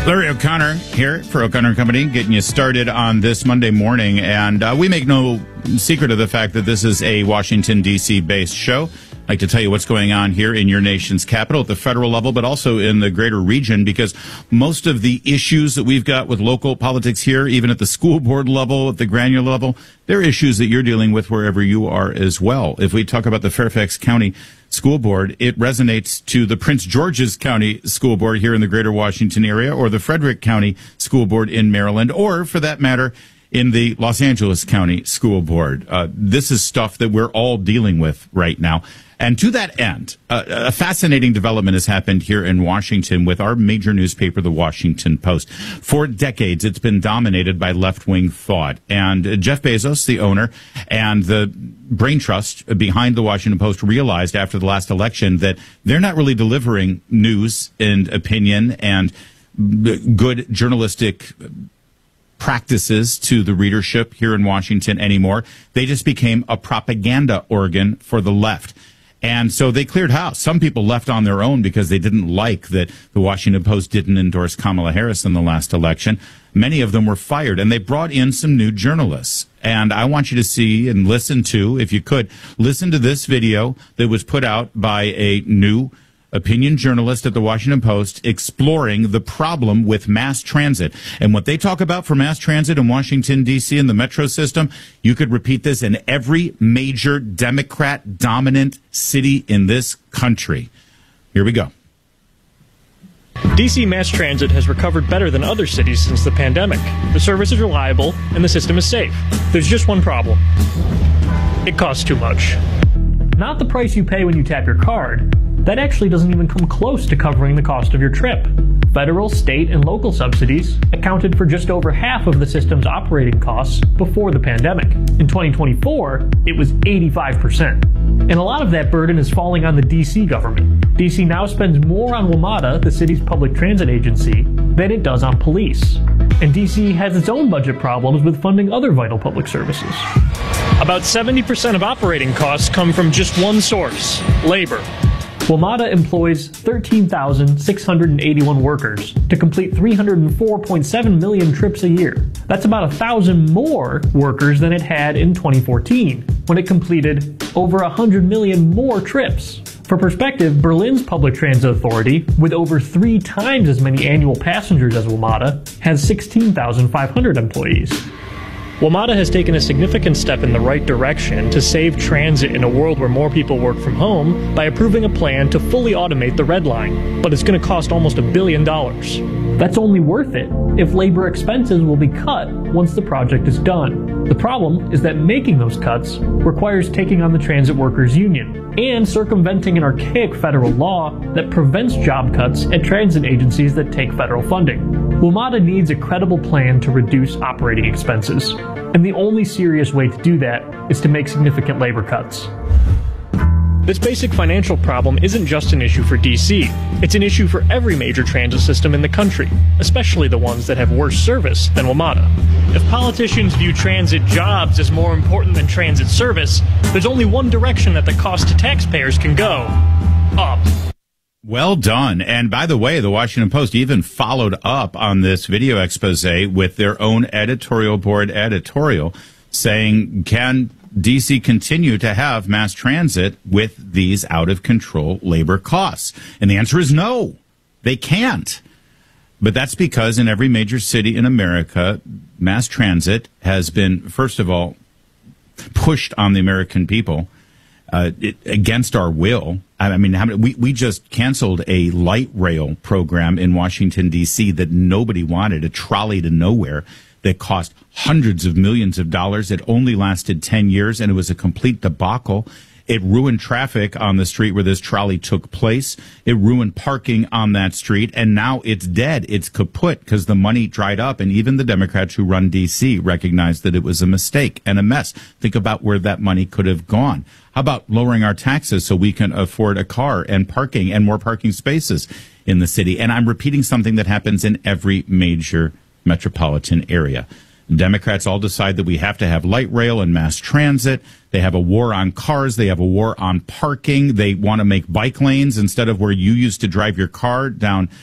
Larry O'Connor here for O'Connor & Company, getting you started on this Monday morning. And we make no secret of the fact that this is a Washington, D.C. based show. I'd like to tell you what's going on here in your nation's capital at the federal level, but also in the greater region, because most of the issues that we've got with local politics here, even at the school board level, at the granular level, they're issues that you're dealing with wherever you are as well. If we talk about the Fairfax County School Board, it resonates to the Prince George's County School Board here in the greater Washington area, or the Frederick County School Board in Maryland, or for that matter, in the Los Angeles County School Board. This is stuff that we're all dealing with right now. And to that end, a fascinating development has happened here in Washington with our major newspaper, the Washington Post. For decades, it's been dominated by left-wing thought. And Jeff Bezos, the owner, and the brain trust behind the Washington Post realized after the last election that they're not really delivering news and opinion and good journalistic practices to the readership here in Washington anymore. They just became a propaganda organ for the left. And so they cleared house. Some people left on their own because they didn't like that the Washington Post didn't endorse Kamala Harris in the last election. Many of them were fired, and they brought in some new journalists. And I want you to see and listen to, if you could, listen to this video that was put out by a new opinion journalist at the Washington Post exploring the problem with mass transit. And what they talk about for mass transit in Washington, D.C. and the metro system, you could repeat this in every major Democrat-dominant city in this country. Here we go. D.C. mass transit has recovered better than other cities since the pandemic. The service is reliable and the system is safe. There's just one problem. It costs too much. Not the price you pay when you tap your card. That actually doesn't even come close to covering the cost of your trip. Federal, state, and local subsidies accounted for just over half of the system's operating costs before the pandemic. In 2024, it was 85%. And a lot of that burden is falling on the D.C. government. D.C. now spends more on WMATA, the city's public transit agency, than it does on police. And D.C. has its own budget problems with funding other vital public services. About 70% of operating costs come from just one source: labor. WMATA employs 13,681 workers to complete 304.7 million trips a year. That's about 1,000 more workers than it had in 2014, when it completed over 100 million more trips. For perspective, Berlin's public transit authority, with over 3 times as many annual passengers as WMATA, has 16,500 employees. WMATA has taken a significant step in the right direction to save transit in a world where more people work from home by approving a plan to fully automate the Red Line, but it's going to cost almost $1 billion. That's only worth it if labor expenses will be cut once the project is done. The problem is that making those cuts requires taking on the transit workers union and circumventing an archaic federal law that prevents job cuts at transit agencies that take federal funding. WMATA needs a credible plan to reduce operating expenses, and the only serious way to do that is to make significant labor cuts. This basic financial problem isn't just an issue for D.C. It's an issue for every major transit system in the country, especially the ones that have worse service than WMATA. If politicians view transit jobs as more important than transit service, there's only one direction that the cost to taxpayers can go: up. Well done. And by the way, the Washington Post even followed up on this video expose with their own editorial board editorial saying, can D.C. continue to have mass transit with these out-of-control labor costs? And the answer is no, they can't. But that's because in every major city in America, mass transit has been, first of all, pushed on the American people against our will. I mean, we just canceled a light rail program in Washington, D.C. that nobody wanted, a trolley to nowhere that cost hundreds of millions of dollars. It only lasted 10 years, and it was a complete debacle. It ruined traffic on the street where this trolley took place. It ruined parking on that street, and now it's dead. It's kaput because the money dried up, and even the Democrats who run D.C. recognized that it was a mistake and a mess. Think about where that money could have gone. How about lowering our taxes so we can afford a car and parking and more parking spaces in the city? And I'm repeating something that happens in every major metropolitan area. Democrats all decide that we have to have light rail and mass transit. They have a war on cars. They have a war on parking. They want to make bike lanes instead of where you used to drive your car down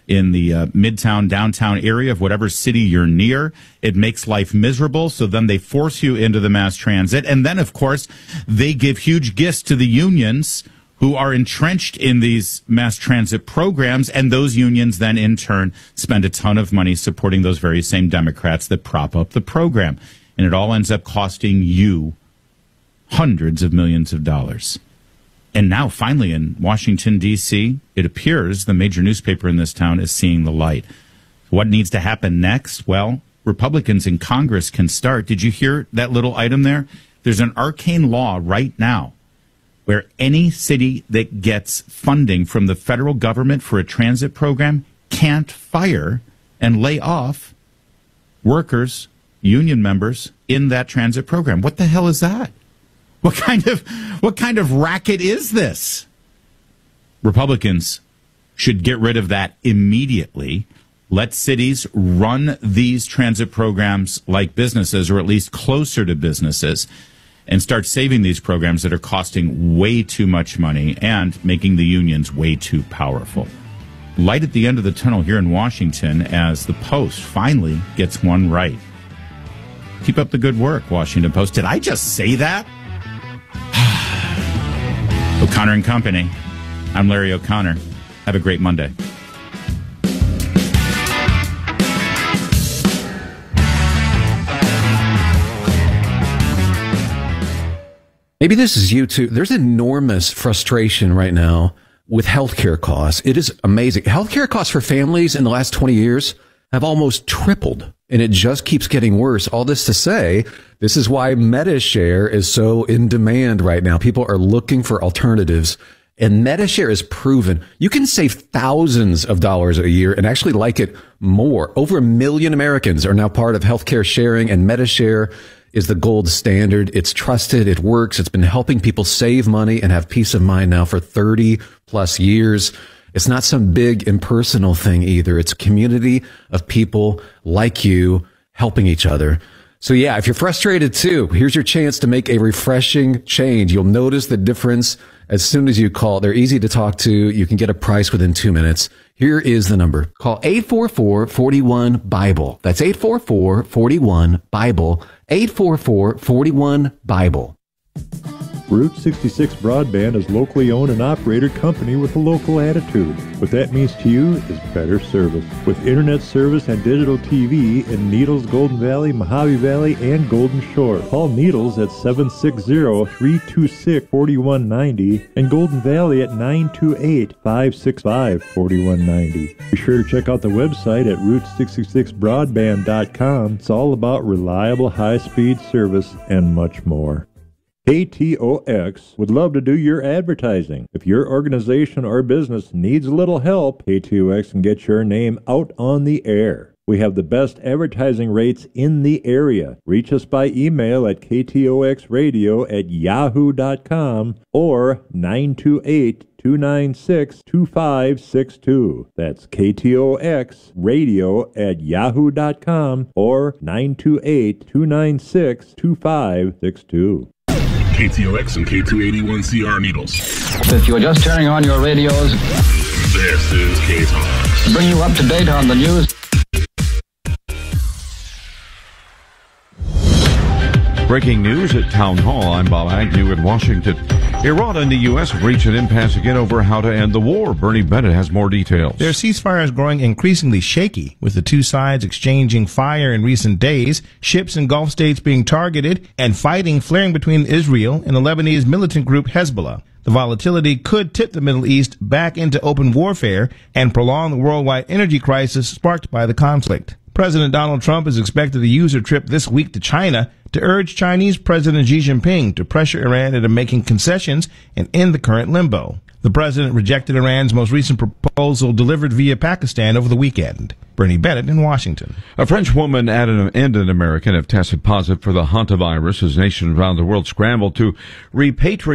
in the midtown, downtown area of whatever city you're near. It makes life miserable, so then they force you into the mass transit. And then, of course, they give huge gifts to the unions who are entrenched in these mass transit programs, and those unions then, in turn, spend a ton of money supporting those very same Democrats that prop up the program. And it all ends up costing you hundreds of millions of dollars. And now, finally, in Washington, D.C., it appears the major newspaper in this town is seeing the light. What needs to happen next? Well, Republicans in Congress can start. Did you hear that little item there? There's an arcane law right now where any city that gets funding from the federal government for a transit program can't fire and lay off workers, union members in that transit program. What the hell is that? What kind of racket is this? Republicans should get rid of that immediately. Let cities run these transit programs like businesses, or at least closer to businesses, and start saving these programs that are costing way too much money and making the unions way too powerful. Light at the end of the tunnel here in Washington as the Post finally gets one right. Keep up the good work, Washington Post. Did I just say that? O'Connor and Company. I'm Larry O'Connor. Have a great Monday. Maybe this is you too. There's enormous frustration right now with healthcare costs. It is amazing. Healthcare costs for families in the last 20 years have almost tripled, and it just keeps getting worse. All this to say, this is why MediShare is so in demand right now. People are looking for alternatives, and MediShare is proven. You can save thousands of dollars a year and actually like it more. Over 1 million Americans are now part of healthcare sharing, and MediShare is the gold standard. It's trusted. It works. It's been helping people save money and have peace of mind now for 30 plus years. It's not some big impersonal thing either. It's a community of people like you helping each other. So yeah, if you're frustrated too, here's your chance to make a refreshing change. You'll notice the difference as soon as you call. They're easy to talk to. You can get a price within 2 minutes. Here is the number. Call 844-41-BIBLE. That's 844-41-BIBLE. 844-41-BIBLE. Route 66 Broadband is locally owned and operated company with a local attitude. What that means to you is better service. With internet service and digital TV in Needles, Golden Valley, Mojave Valley, and Golden Shore. Call Needles at 760-326-4190 and Golden Valley at 928-565-4190. Be sure to check out the website at Route66Broadband.com. It's all about reliable high-speed service and much more. KTOX would love to do your advertising. If your organization or business needs a little help, KTOX can get your name out on the air. We have the best advertising rates in the area. Reach us by email at ktoxradio@yahoo.com or 928-296-2562. That's ktoxradio@yahoo.com or 928-296-2562. KTOX and K281CR Needles. If you are just turning on your radios, this is K-Talks. Bring you up to date on the news. Breaking news at Town Hall. I'm Bob Agnew in Washington. Iran and the U.S. have reached an impasse again over how to end the war. Bernie Bennett has more details. Their ceasefire is growing increasingly shaky, with the two sides exchanging fire in recent days, ships in Gulf states being targeted, and fighting flaring between Israel and the Lebanese militant group Hezbollah. The volatility could tip the Middle East back into open warfare and prolong the worldwide energy crisis sparked by the conflict. President Donald Trump is expected to use a trip this week to China to urge Chinese President Xi Jinping to pressure Iran into making concessions and end the current limbo. The president rejected Iran's most recent proposal delivered via Pakistan over the weekend. Bernie Bennett in Washington. A French woman and an American have tested positive for the hantavirus as nations around the world scramble to repatriate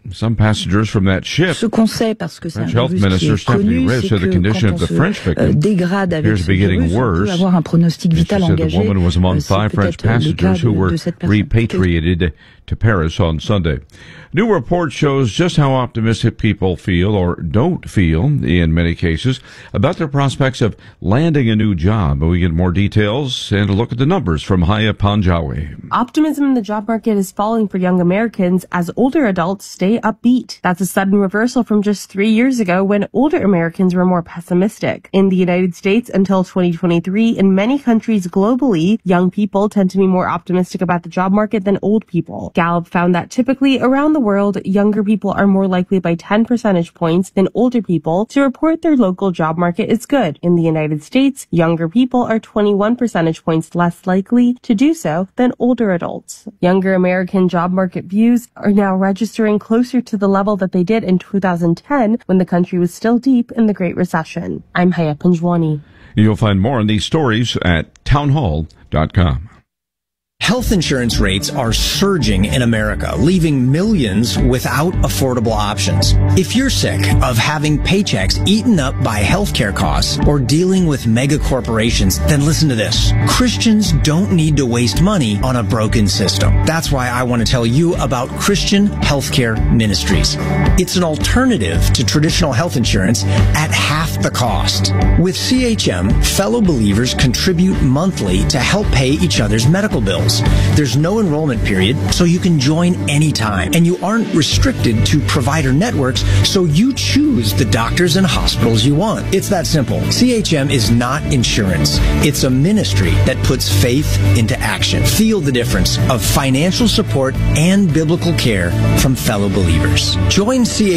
Some passengers from that ship. French Health Minister Stephanie Riss said the condition of the French victim appears to be getting worse. She said the woman was among 5 French passengers who were repatriated to Paris on Sunday. New report shows just how optimistic people feel, or don't feel, in many cases, about their prospects of landing a new job. We get more details and a look at the numbers from Haya Panjawi. Optimism in the job market is falling for young Americans as older adults stay upbeat. That's a sudden reversal from just 3 years ago when older Americans were more pessimistic. In the United States until 2023, in many countries globally, young people tend to be more optimistic about the job market than old people. Gallup found that typically around the world, younger people are more likely by 10 percentage points than older people to report their local job market is good. In the United States, younger people are 21 percentage points less likely to do so than older adults. Younger American job market views are now registering closer to the level that they did in 2010 when the country was still deep in the Great Recession. I'm Haya Panjwani. You'll find more on these stories at townhall.com. Health insurance rates are surging in America, leaving millions without affordable options. If you're sick of having paychecks eaten up by healthcare costs or dealing with mega corporations, then listen to this. Christians don't need to waste money on a broken system. That's why I want to tell you about Christian Healthcare Ministries. It's an alternative to traditional health insurance at half the cost. With CHM, fellow believers contribute monthly to help pay each other's medical bills. There's no enrollment period, so you can join anytime. And you aren't restricted to provider networks, so you choose the doctors and hospitals you want. It's that simple. CHM is not insurance. It's a ministry that puts faith into action. Feel the difference of financial support and biblical care from fellow believers. Join CHM